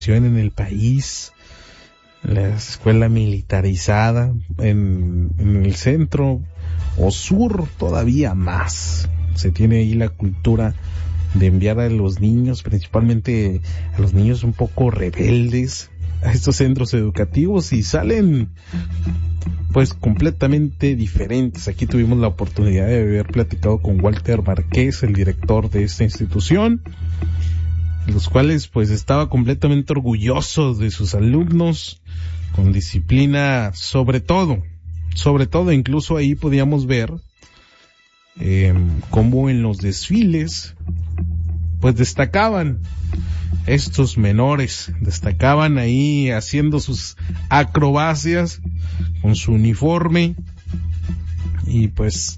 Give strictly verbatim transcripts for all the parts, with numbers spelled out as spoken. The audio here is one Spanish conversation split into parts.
en el país, la escuela militarizada en, en el centro o sur todavía más. Se tiene ahí la cultura de enviar a los niños, principalmente a los niños un poco rebeldes, a estos centros educativos y salen pues completamente diferentes. Aquí tuvimos la oportunidad de haber platicado con Walter Márquez, el director de esta institución, los cuales pues estaba completamente orgulloso de sus alumnos, con disciplina sobre todo, sobre todo incluso ahí podíamos ver eh, cómo en los desfiles pues destacaban estos menores, destacaban ahí haciendo sus acrobacias con su uniforme y pues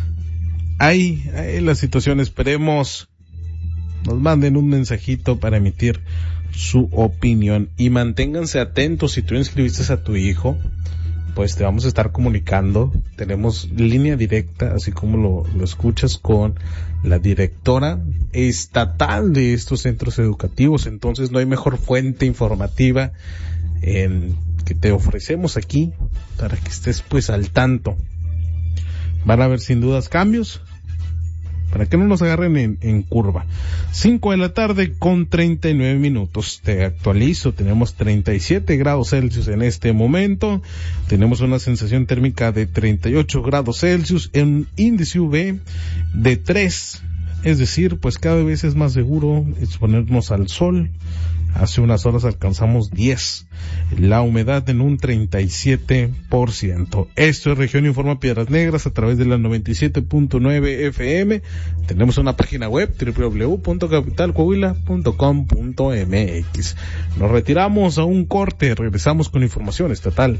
ahí, ahí la situación. Esperemos nos manden un mensajito para emitir su opinión y manténganse atentos. Si tú inscribiste a tu hijo, pues te vamos a estar comunicando. Tenemos línea directa, así como lo, lo escuchas, con la directora estatal de estos centros educativos. Entonces no hay mejor fuente informativa en, que te ofrecemos aquí para que estés pues al tanto. Van a haber sin dudas cambios para que no nos agarren en, en curva. Cinco de la tarde con treinta y nueve minutos. Te actualizo, tenemos treinta y siete grados Celsius en este momento. Tenemos una sensación térmica de treinta y ocho grados Celsius, en índice U V de tres. Es decir, pues cada vez es más seguro exponernos al sol. Hace unas horas alcanzamos diez. La humedad en un treinta y siete por ciento. Esto es Región Informa Piedras Negras a través de la noventa y siete punto nueve F M. Tenemos una página web doble u doble u doble u punto capital coahuila punto com punto m x. Nos retiramos a un corte. Regresamos con información estatal.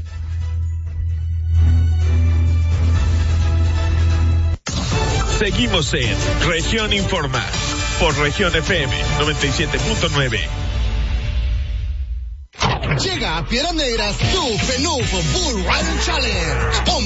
Seguimos en Región Informa por Región F M noventa y siete punto nueve. Llega a Piedras Negras tu Fenuf Bull Riding Challenge.